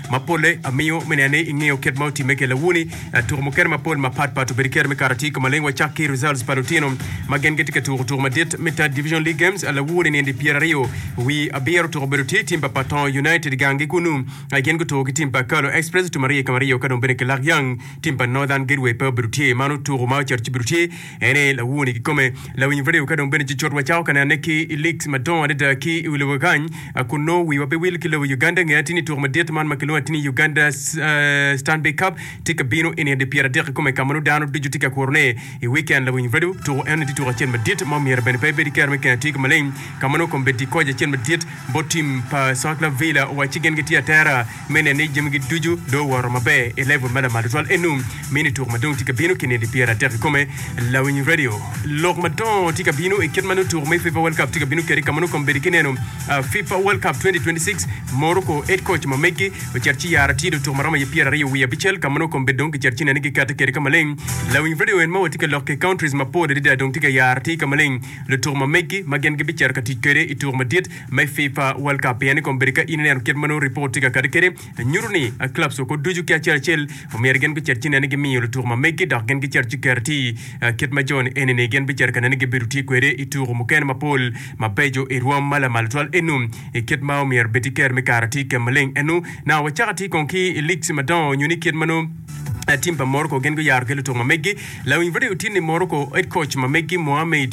mapole amio menene ingeo ket mauti meke lawuni tur moker mapol mapat patu beriker mekarati kamalengwa chaki results palutino magen getika tur madet meta division league games lawuni ni Pierre Rio wi abero tur beruti timba Paton United gangi kunu again go timba Carlo Express to Maria Camarillo kadon beneke lagyang timba Northern Gateway per beruti manu tur ma church beruti ene lawuni kome lawini video kadon beneke chorwa chao kana neki elix madon de ki ulewagany kuno wi wabe wil kilo Uganda ngatini tur madet man makilo atini Uganda Stanley Cup tika bino ene de Pierre de kome kamano dano dijutika korne e weekend lawini video to ene tur chen madet mam yer ben pe beriker mekanik maleng kamano kombeti koja chen madet botim pa Sakla Villa wa chigen getia terra mene ne jemgi duju do waro mabe 11 mala maltwal enum mini tour madon tika bino kene de Pierre de kome lawini radio lok madon tika bino e ketmano tour me FIFA World Cup tika bino keri kamano kombeti kineno FIFA World Cup 2026 Morocco head coach mameki cherchi yara tido tour marama ye Pierre Rio wi bichel kamano kombeti donc cherchi ne ngi kata keri kamaleng lawini radio en ma tika lok countries mapo de donc tika yara tika kamaleng le tour mameki magen ge bicher katikere e tour madit me FIFA World Cup yani komberika inen ketmano report tika kadikere nyuruni club so ko duju kya cherchel o mergen ko cherchi ne ngi mi le tour mameki da gen ge cherchi kerti ketma jon enene gen bicher kan ngi biruti kwere e tour muken mapol mabejo e ruam mala maltwal enum e ketma o mer betiker me karati kemaleng enu na wachati konki leaks madon unique ketmano timba Morocco gengo yar gelo to mamegi la invade utini Morocco head coach mamegi Mohamed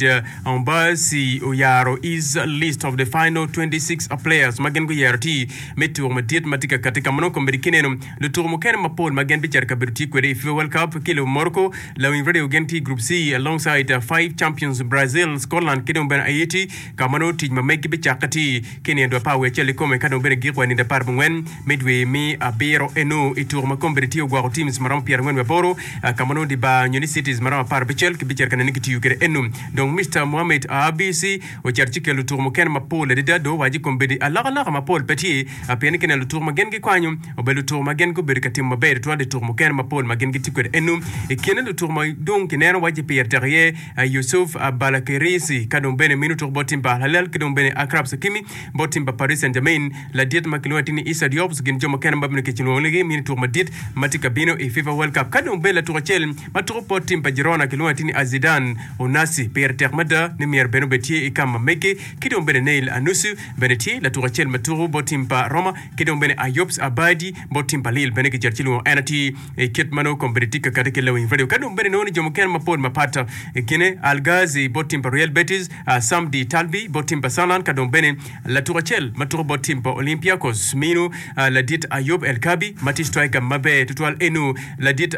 Ambasi Oyaro is a list of the final 26 players magengo yarti metu madet matika katika Morocco medikineno le tour moken mapol magen bicher kabirti kwere FIFA World Cup kilo Morocco la invade ugenti group C alongside 5 champions Brazil Scotland kidon ben Haiti kamano tij mamegi bichakati kenendo pawe chele kome kadon ben girwa ni de parbwen medwe mi abero eno e tour makombirti ogwa teams maram Pierre Ngwen Weboro kamano di ba United Cities marama par bichel ki bicher kanani ki yugere enum donc Mr Mohamed ABC o cherchi ke le tour mo ken ma pole de dado waji kombedi ala ma pole petit apene ken le tour ma gen gi kwanyum o be le tour ma gen ko berkati ma be to de tour mo ken ma pole ma gen gi tikere enum e ken le tour ma donc nen waji Pierre Terrier Youssouf Balakirisi kadon bene minuto botim ba halal kadon bene Akrab Sakimi botim ba Paris Saint-Germain la diet ma kilwatini Issa Diop gen jomo ken ba ke chino legi minuto ma dit matika bino e FIFA World Cup kadon bela turachel matro tim pa Girona kilwatini Azidan Onasi Pierre Termada ni mier beno betie ikama meke kidon bene Neil Anusu beneti la turachel matro botim pa Roma kidon bene Ayops Abadi botim pa Lille bene kicherchilo anati e kitmano kompetitika kadeke lewin video kadon bene noni jomoken mapod mapata kine Algazi botim pa Real Betis Samdi Talbi botim pa Salan kadon bene la turachel matro botim pa Olympiacos Mino la dit Ayob El Kabi mati striker mabe total enu la dit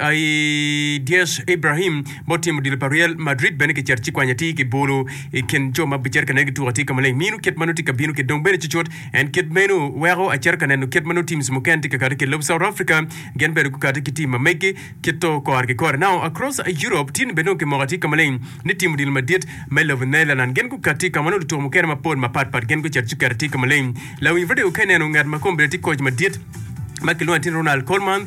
ay Dias Ibrahim botim dil Real Madrid beneke cherchi kwanyati ke bolo e ken joma bicher kanegi tuati kamale minu ket manuti kabinu ke dong bene chichot and ket menu wero a cher kanenu ket manu teams mukenti ka kadike lob South Africa gen beru ku kadike team mege keto ko arke kor now across Europe tin beno ke mogati kamale ni team dil Madrid melo Netherlands gen ku katika manu to mukena mapod mapat gen ku cherchi karti kamale la wi video kenenu ngat makombe ti coach Madrid Makilwantin Ronald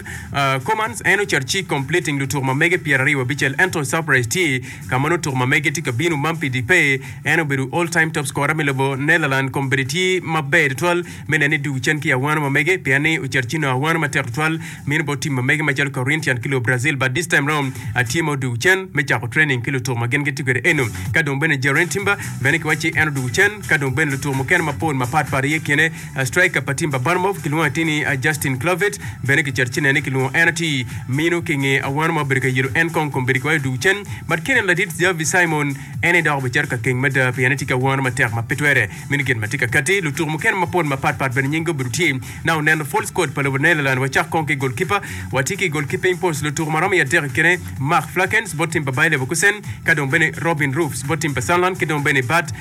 Comans eno cherchi completing the tour mega Pierre Rio bichel ento surprise t kamano tour mega tika binu mampi di pe eno beru all time top scorer melobo Netherlands competitive mabed 12 menene du chenki awana mega piane ucherchino awana mater 12 minbo team mega machal Corinthians kilo Brazil but this time round a team du chen mecha training kilo tour magen getikere eno kadon bene Jaren Timber bene kwachi eno du chen kadon bene tour moken mapon mapat pari kene striker patimba Barmov kilwatini Justin Clovet beneke cherchine ne kilo anati mino kinge awanma berka yiru enkon kom berka du chen but kenen ladit Javi Simon ene daw be cherka king mada pianitika wanma ter ma petwere minigen matika kati lu tour muken mapon mapat ben nyingo bruti now nen false code palo Netherlands wacha konke goalkeeper watiki goalkeeper impose lu tour marama ya der kene Mark Flakens botim babaile bokusen kadon bene Robin Roofs botim Sunderland kadon bene Bat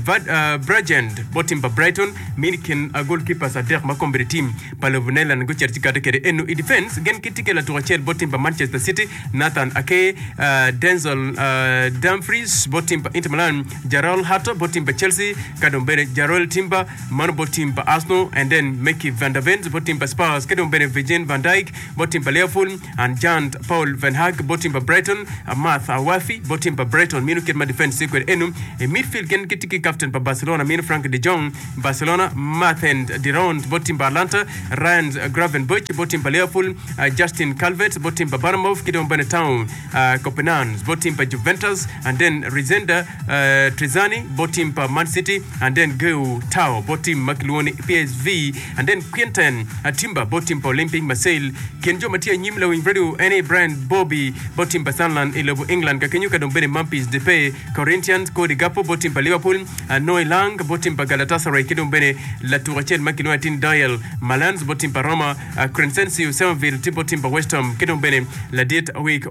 Bragend botim Brighton miniken goalkeeper sa der makombe team palo Netherlands go cherchi kadekere enu defense gen kitike la tour chel botim Manchester City Nathan Ake Denzel Dumfries botim Inter Milan Jarrell Hato botim Chelsea kadon bene Jarrell Timber man botim Arsenal and then Mickey van der Ven botim Spurs kadon bene Virgin van Dijk botim Liverpool and Jan Paul van Hag botim Brighton Martha Wafi botim Brighton minu ket ma defense sequel enu e midfield gen kitike captain Barcelona minu Frank de Jong Barcelona Martin Derond botim Atlanta Ryan Gravenberch botim pa Liverpool, Justin Calvert botim pa Bournemouth kidong Town, Copenhagen botim pa Juventus, and then Rizenda Trezani botim pa Man City, and then Geu Tao botim Makiluoni PSV, and then Quentin Timba botim pa Olympique Marseille, Kenjo Matia Nyimlo in Radio NA Brand Bobby botim pa Sunderland ilobo England, Kakenyu kadong Memphis Depay, Corinthians Cody Gakpo botim pa Liverpool, Noy Lang botim pa Galatasaray kidong La Tourachel Makiluoni Dial, Malans botim pa Roma, Crescencio Sevenville botim pa West Ham kidong la date week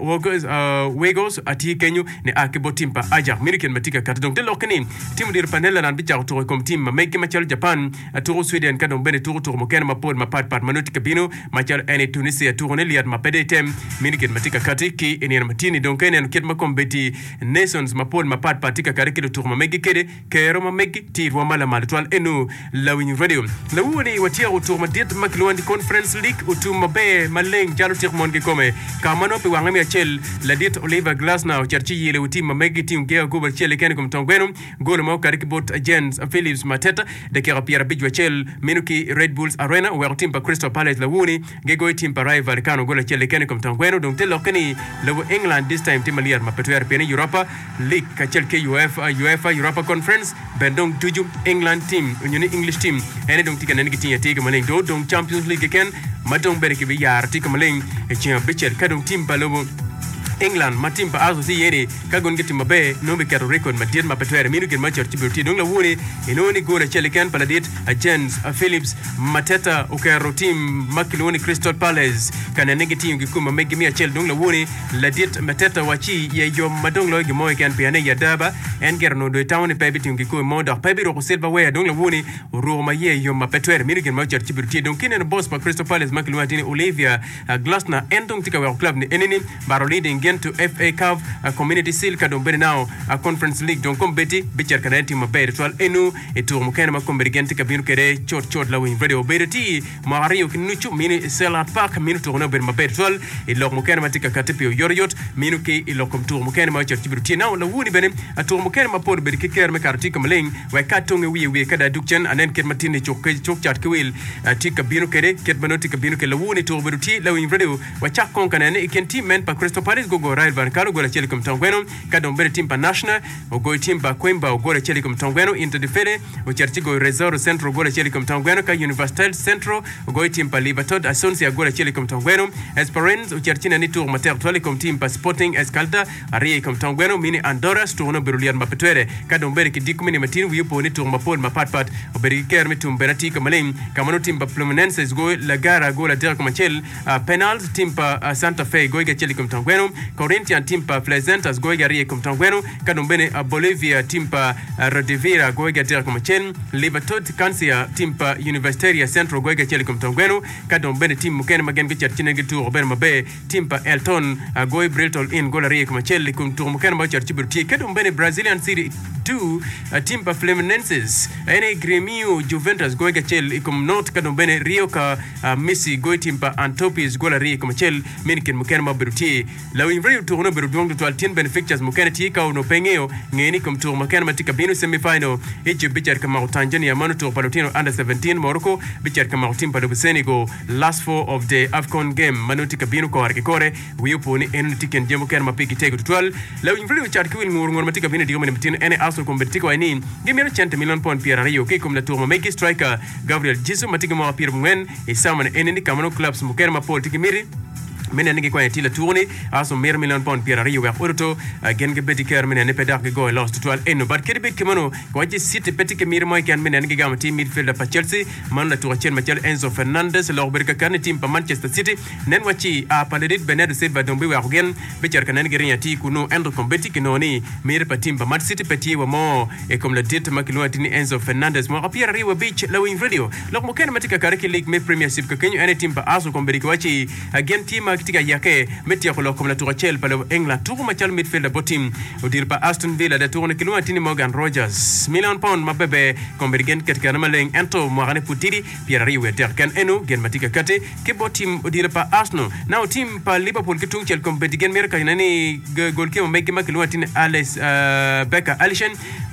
Wegos ati Kenyu ne ake botim pa Ajax American matika katadong de lokani timu dir panela nan bicha to kom team meke machal Japan tour Sweden kadong tour moken mapod mapat manoti kabino machal ene Tunisia tour ne liat mapede tem American matika katiki ene matini donc ene ket makombeti Nations mapod mapat patika kariki tour meke kede kero meke ti wa mala mal toal enu lawin radio lawuni watia tour madet Makiluoni Conference League utuma be maleng jalo tir monge kome kamano pe wangami achel la dit Oliver Glasner cherchi yele uti mamegi team gea gober chele ken kom tongweno gol mo kariki bot Jens Phillips Mateta de kera Pierre Bijwa chel minuki Red Bulls Arena where team pa Crystal Palace la wuni gego team pa rival kano gol chele ken kom tongweno donc telo kani lo England this time team aliar mapeto RPN Europa League ka chel ke UEFA Europa Conference bendong tuju England team union English team ene donc tika nani kitin yati maleng do donc Champions League ken madong bereke bi yar tika maleng e chien bichel kadong team pa lobo England matim pa aso si yene kagon geti mabe no be kero record madien mapetwere minu gen matcher tibuti dong la woni enoni gora chelekan paladit Jens Phillips Mateta okero team Makiluoni Crystal Palace kana negative gikuma megi mi achel dong la woni la dit Mateta wachi ye yo madong lo gimo kan piane ya daba en gerno do town pe bitim giku moda pe biro ko silva we dong la woni roma ye yo mapetwere minu gen matcher tibuti dong kinen boss pa Crystal Palace Makiluoni Olivia Glasner endong tika we club ni enini baro leading to FA Cup Community Shield kadong now Conference League donc kombeti bichar kana team mabe toal enu eto mukena makomberi gente kabinu kere chot la win radio bereti mario kinuchu mini Selhurst Park minu to no ber mabe toal ilo mukena matika katipio yoryot minu ke ilo komtu mukena ma church biruti now la wuni bene ato mukena mapod ber kiker me kartika maleng we katonge wi kada dukchen anen ket matine chok chat kwil tika binu kere ket banoti kabinu ke la wuni to biruti la win radio wa chakon kana ne ken team men pa Crystal Palace go rival karo gola cheli kom tongweno kadon bere team pa national o go team pa Kwemba o gola cheli kom tongweno into the fere o cherchi go Resort Central gola cheli kom tongweno ka University Central o go team pa Liverpool Assuncia gola cheli kom tongweno Esperance o cherchi na nitu mater tole kom team pa Sporting Escalda ari kom tongweno mini Andorra stono berulian mapetwere kadon bere ki dikumini matin wi po ni to mapol mapatpat o bere ker mitum berati kamaleng kamano team pa Fluminense go la gara gola der kom chel penals team pa Santa Fe go ga cheli kom tongweno Corinthians team pa Pleasantas goiga rie kom tongweno kadombene Bolivia team pa Rodivera goiga der kom chen Liverpool Cancia team pa Universitaria Central goiga cheli kom tongweno kadombene team mukene magen gicha chinenge tu Robert Mabe team pa Elton goi Briltol in gola rie kom cheli kom tu mukene ma char chiburti kadombene Brazilian Serie 2 team pa Fluminense ene Grêmio Juventus goiga cheli kom not kadombene Rio ka Messi goi team pa Antopis gola rie kom cheli minken mukene ma bruti lawin radio tourno beru dong to altien benefactors mukene tika no pengeo ngeni kom tour mukene matika binu semifinal Egypt bichar kama Tanzania manu tour palotino under 17 Morocco bichar kama team pa Senegal last four of the AFCON game manu tika binu ko harke kore wiupo ni en tiken jemo ken mapiki tego twal lawin radio char kwil ngor matika binu digo metin ene aso kombetika wani gimero chente million pound Pierre Rio ke kom la tour make striker Gabriel Jesus matika mo Pierre Mwen e samane eneni kamano clubs mukene mapol tikimiri mena ngi ko yetila tourni aso mer million pound Pierre Rio wa auto genge beti ker mena ne pedak go lost to al eno but kirbe kemono ko ji city peti ke mir moy kan mena ngi gam team midfielder pa Chelsea man la tour chen Michael Enzo Fernandez lo berka kan team pa Manchester City nen wachi a Paladit Bernardo Silva dombe wa gen be cher kan ngi riati kuno endo kombeti kinoni mir pa team pa Man City peti wa mo e comme le dit Makiluoni ni Enzo Fernandez mo Pierre Rio beach lo in radio lo mo ken matika kariki league me premiership ka kenyo ene team pa aso komberi ko wachi again team kitika yake metia ko comme la tour Chelsea pa England tour Michael midfielder botim odir pa Aston Villa da tour Makiluoni ni Morgan Rogers million pound mabebe konvergen ketika na maleng ento mo gane putiri Pierre Rio der kan eno gen matika kate ke botim odir pa Arsenal now team pa Liverpool kitung Chelsea kompetigen mer ka nani goalkeeper Makiluoni Alex Becker Alisson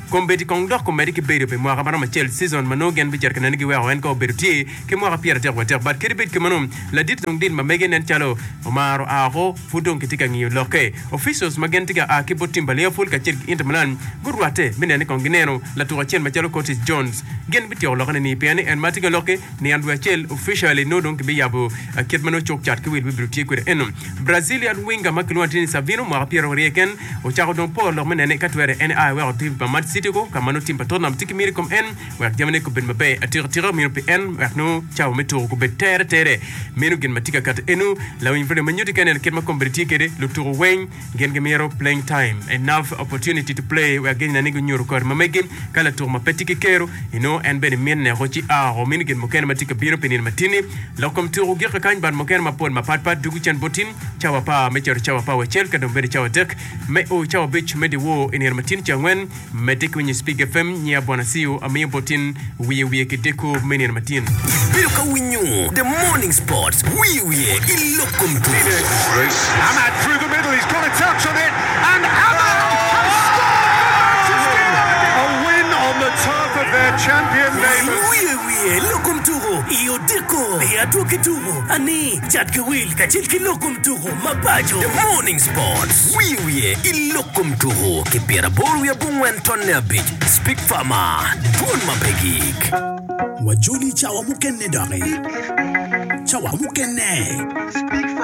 kombeti kongdo komedi ke bedo pe moga bana machel season manogen bi cerkana ngi wa wen ko berti ke moga piera ter water bat ke bet ke manom la dit dong din ma megen en chalo omaro aho fudon kitika ngi loke officials magen tiga a ke botim balia ful ka cer Inter Milan gurwate minene kongineno la tuwa chen machalo Curtis Jones gen biti o lokane ni piani en matiga loke ni andu achel officially no donc bi yabo ketmano chok chat ke wil bi berti ko enum Brazilian winger makilwa tin Savino mo piero rieken o chako don Paul lo minene katwere NI wa tim pa Man City ko kamano tim pa Tottenham tikimiri kom en wa jamane ko ben mabe atir tiro mino pe en wa no chao meto ko betere tere mino gen matika kat enu la win vrede manyuti kenen ketma komberti kede lo turo wen gen gemero playing time enough opportunity to play wa gen na nigo nyoro ko mamegen kala tour ma petike kero ino en ben minne rochi a o mino gen moken matika biro penin matini lo kom turo gir kan ban moken ma pon ma pat dugu chen botin chawa pa mecher chawa pa we chel kadom beri chawa dek me o chawa bich me de wo in matin changwen medik when you speak FM nya bona siu ami botin wiye ke deko men matin Bill Kawinyu the morning sports wiye ilokum to Ahmad through the middle, he's got a touch on it, and Ahmad has scored! A win on the turf of their champion neighbours. wiye lokum to iyo deko ya tukituro ani chatkawil kachilki lokum to mapajo the morning sports wiye ilokum to kipera boru ya bungwen tonne beach speak farmer don mabegik wajuli chawa mukenne dare chawa mukenne